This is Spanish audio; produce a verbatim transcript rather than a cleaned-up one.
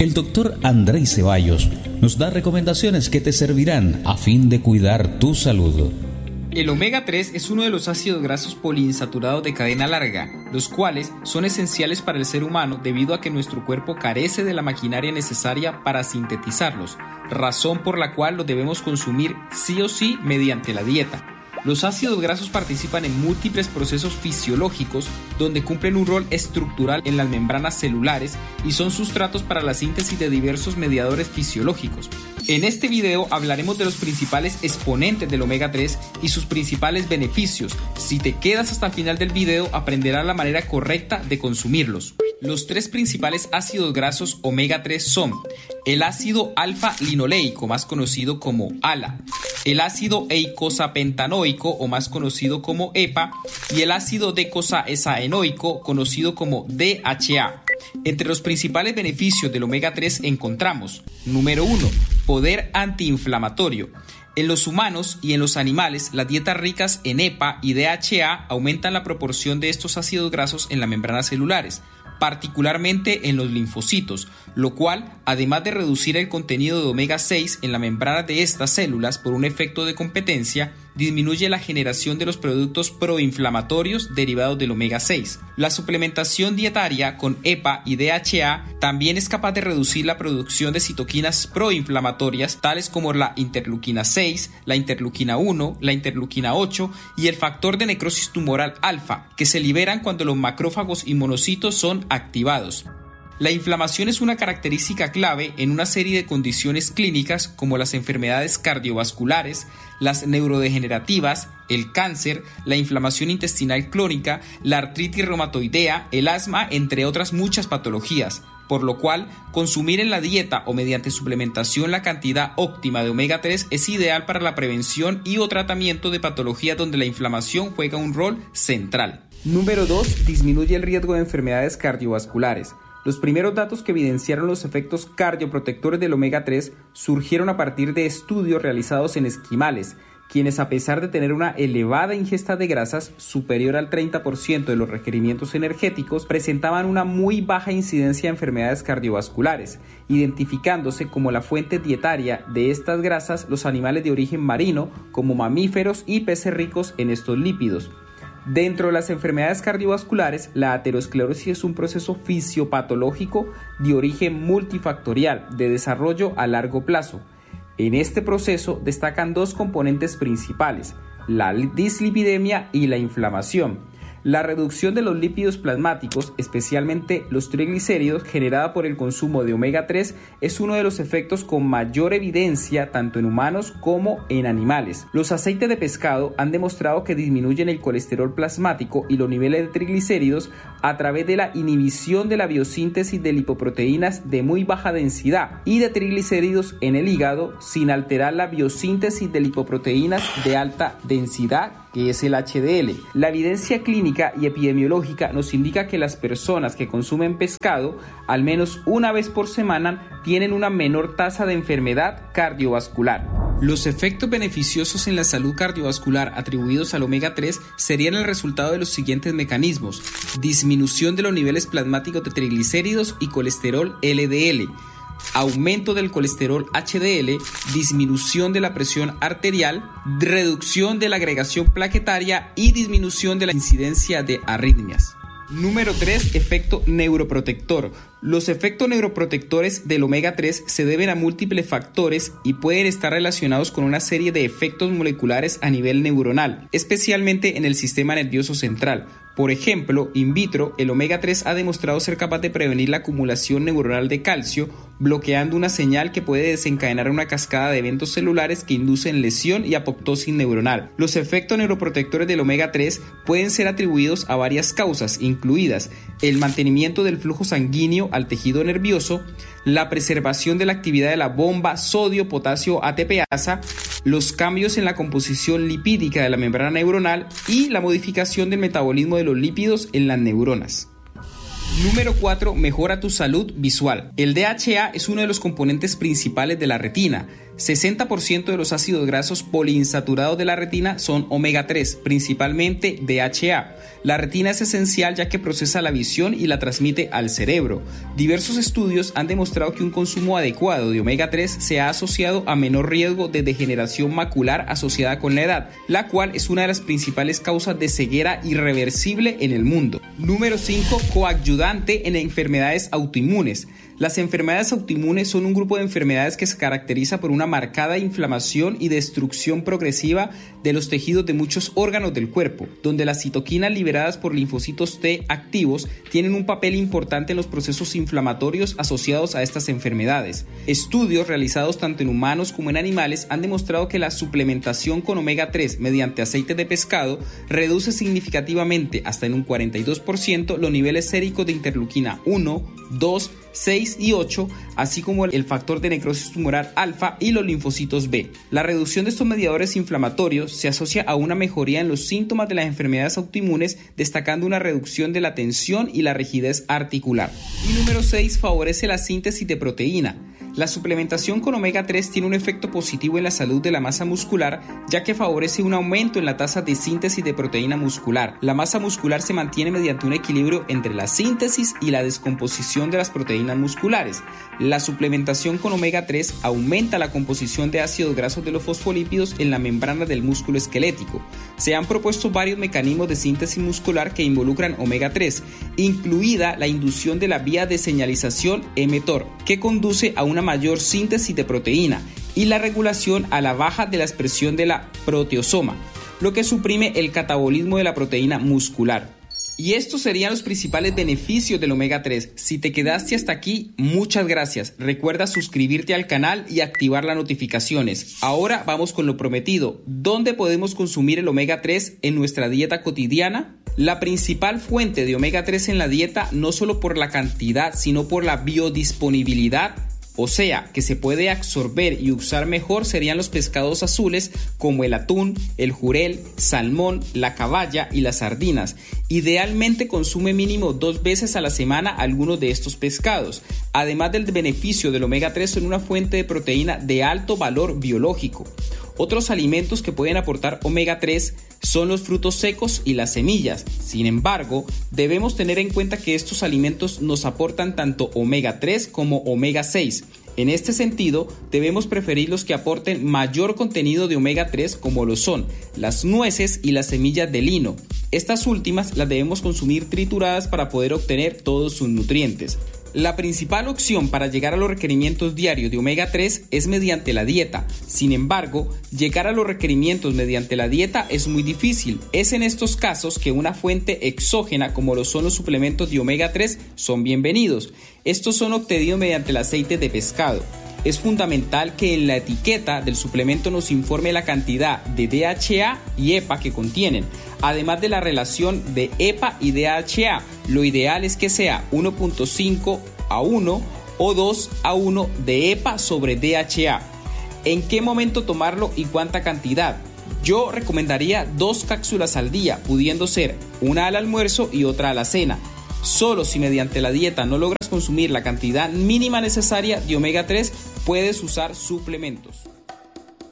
El doctor Andrei Ceballos nos da recomendaciones que te servirán a fin de cuidar tu salud. El omega tres es uno de los ácidos grasos poliinsaturados de cadena larga, los cuales son esenciales para el ser humano debido a que nuestro cuerpo carece de la maquinaria necesaria para sintetizarlos, razón por la cual los debemos consumir sí o sí mediante la dieta. Los ácidos grasos participan en múltiples procesos fisiológicos donde cumplen un rol estructural en las membranas celulares y son sustratos para la síntesis de diversos mediadores fisiológicos. En este video hablaremos de los principales exponentes del omega tres y sus principales beneficios. Si te quedas hasta el final del video aprenderás la manera correcta de consumirlos. Los tres principales ácidos grasos omega tres son el ácido alfa-linoleico, más conocido como ALA, el ácido eicosapentanoico o más conocido como EPA y el ácido docosahexaenoico conocido como D H A. Entre los principales beneficios del omega tres encontramos: número uno. Poder antiinflamatorio. En los humanos y en los animales, las dietas ricas en EPA y D H A aumentan la proporción de estos ácidos grasos en las membranas celulares, particularmente en los linfocitos, lo cual, además de reducir el contenido de omega seis en la membrana de estas células por un efecto de competencia, disminuye la generación de los productos proinflamatorios derivados del omega seis. La suplementación dietaria con EPA y D H A también es capaz de reducir la producción de citoquinas proinflamatorias tales como la interleuquina seis, la interleuquina uno, la interleuquina ocho y el factor de necrosis tumoral alfa, que se liberan cuando los macrófagos y monocitos son activados. La inflamación es una característica clave en una serie de condiciones clínicas como las enfermedades cardiovasculares, las neurodegenerativas, el cáncer, la inflamación intestinal crónica, la artritis reumatoidea, el asma, entre otras muchas patologías, por lo cual consumir en la dieta o mediante suplementación la cantidad óptima de omega tres es ideal para la prevención y o tratamiento de patologías donde la inflamación juega un rol central. Número dos. Disminuye el riesgo de enfermedades cardiovasculares. Los primeros datos que evidenciaron los efectos cardioprotectores del omega tres surgieron a partir de estudios realizados en esquimales, quienes a pesar de tener una elevada ingesta de grasas superior al treinta por ciento de los requerimientos energéticos, presentaban una muy baja incidencia de enfermedades cardiovasculares, identificándose como la fuente dietaria de estas grasas los animales de origen marino como mamíferos y peces ricos en estos lípidos. Dentro de las enfermedades cardiovasculares, la aterosclerosis es un proceso fisiopatológico de origen multifactorial de desarrollo a largo plazo. En este proceso destacan dos componentes principales, la dislipidemia y la inflamación. La reducción de los lípidos plasmáticos, especialmente los triglicéridos, generada por el consumo de omega tres, es uno de los efectos con mayor evidencia tanto en humanos como en animales. Los aceites de pescado han demostrado que disminuyen el colesterol plasmático y los niveles de triglicéridos a través de la inhibición de la biosíntesis de lipoproteínas de muy baja densidad y de triglicéridos en el hígado sin alterar la biosíntesis de lipoproteínas de alta densidad, que es el H D L. La evidencia clínica y epidemiológica nos indica que las personas que consumen pescado al menos una vez por semana tienen una menor tasa de enfermedad cardiovascular. Los efectos beneficiosos en la salud cardiovascular atribuidos al omega tres serían el resultado de los siguientes mecanismos: disminución de los niveles plasmáticos de triglicéridos y colesterol L D L, aumento del colesterol H D L, disminución de la presión arterial, reducción de la agregación plaquetaria y disminución de la incidencia de arritmias. Número tres. Efecto neuroprotector. Los efectos neuroprotectores del omega tres se deben a múltiples factores y pueden estar relacionados con una serie de efectos moleculares a nivel neuronal, especialmente en el sistema nervioso central. Por ejemplo, in vitro, el omega tres ha demostrado ser capaz de prevenir la acumulación neuronal de calcio, bloqueando una señal que puede desencadenar una cascada de eventos celulares que inducen lesión y apoptosis neuronal. Los efectos neuroprotectores del omega tres pueden ser atribuidos a varias causas, incluidas el mantenimiento del flujo sanguíneo al tejido nervioso, la preservación de la actividad de la bomba sodio-potasio A T P-asa, los cambios en la composición lipídica de la membrana neuronal y la modificación del metabolismo de los lípidos en las neuronas. Número cuatro. Mejora tu salud visual. El D H A es uno de los componentes principales de la retina. sesenta por ciento de los ácidos grasos poliinsaturados de la retina son omega tres, principalmente D H A. La retina es esencial ya que procesa la visión y la transmite al cerebro. Diversos estudios han demostrado que un consumo adecuado de omega tres se ha asociado a menor riesgo de degeneración macular asociada con la edad, la cual es una de las principales causas de ceguera irreversible en el mundo. Número cinco. Coadyuvante en enfermedades autoinmunes. Las enfermedades autoinmunes son un grupo de enfermedades que se caracteriza por una marcada inflamación y destrucción progresiva de los tejidos de muchos órganos del cuerpo, donde las citoquinas liberadas por linfocitos T activos tienen un papel importante en los procesos inflamatorios asociados a estas enfermedades. Estudios realizados tanto en humanos como en animales han demostrado que la suplementación con omega tres mediante aceite de pescado reduce significativamente, hasta en un cuarenta y dos por ciento, los niveles séricos de interleuquina uno, dos, seis y ocho, así como el factor de necrosis tumoral alfa y los linfocitos B. La reducción de estos mediadores inflamatorios se asocia a una mejoría en los síntomas de las enfermedades autoinmunes, destacando una reducción de la tensión y la rigidez articular. Y número seis, favorece la síntesis de proteína. La suplementación con omega tres tiene un efecto positivo en la salud de la masa muscular, ya que favorece un aumento en la tasa de síntesis de proteína muscular. La masa muscular se mantiene mediante un equilibrio entre la síntesis y la descomposición de las proteínas musculares. La suplementación con omega tres aumenta la composición de ácidos grasos de los fosfolípidos en la membrana del músculo esquelético. Se han propuesto varios mecanismos de síntesis muscular que involucran omega tres, incluida la inducción de la vía de señalización mTOR, que conduce a una mayor síntesis de proteína, y la regulación a la baja de la expresión de la proteasoma, lo que suprime el catabolismo de la proteína muscular. Y estos serían los principales beneficios del omega tres. Si te quedaste hasta aquí, muchas gracias. Recuerda suscribirte al canal y activar las notificaciones. Ahora vamos con lo prometido. ¿Dónde podemos consumir el omega tres en nuestra dieta cotidiana? La principal fuente de omega tres en la dieta, no solo por la cantidad, sino por la biodisponibilidad, o sea, que se puede absorber y usar mejor, serían los pescados azules como el atún, el jurel, salmón, la caballa y las sardinas. Idealmente consume mínimo dos veces a la semana algunos de estos pescados. Además del beneficio del omega tres, son una fuente de proteína de alto valor biológico. Otros alimentos que pueden aportar omega tres son los frutos secos y las semillas. Sin embargo, debemos tener en cuenta que estos alimentos nos aportan tanto omega tres como omega seis. En este sentido, debemos preferir los que aporten mayor contenido de omega tres, como lo son las nueces y las semillas de lino. Estas últimas las debemos consumir trituradas para poder obtener todos sus nutrientes. La principal opción para llegar a los requerimientos diarios de omega tres es mediante la dieta. Sin embargo, llegar a los requerimientos mediante la dieta es muy difícil. Es en estos casos que una fuente exógena, como lo son los suplementos de omega tres, son bienvenidos. Estos son obtenidos mediante el aceite de pescado. Es fundamental que en la etiqueta del suplemento nos informe la cantidad de D H A y EPA que contienen, además de la relación de EPA y D H A. Lo ideal es que sea uno punto cinco a uno o dos a uno de EPA sobre D H A. ¿En qué momento tomarlo y cuánta cantidad? Yo recomendaría dos cápsulas al día, pudiendo ser una al almuerzo y otra a la cena. Solo si mediante la dieta no logras consumir la cantidad mínima necesaria de omega tres, puedes usar suplementos.